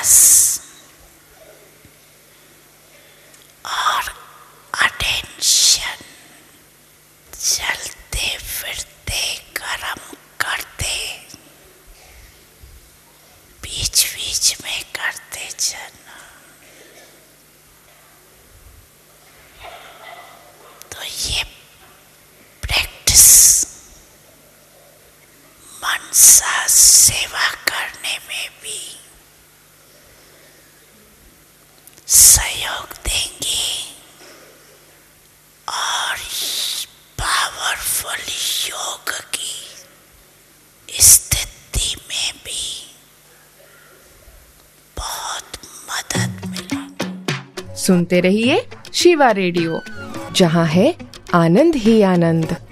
और अटेंशन चलते फिरते कर्म करते बीच बीच में करते चलना। तो ये प्रैक्टिस मनसा सेवा करने में भी सहयोग देंगे और पावरफुल योग की स्थिति में भी बहुत मदद मिलेगी। सुनते रहिए शिवा रेडियो, जहां है आनंद ही आनंद।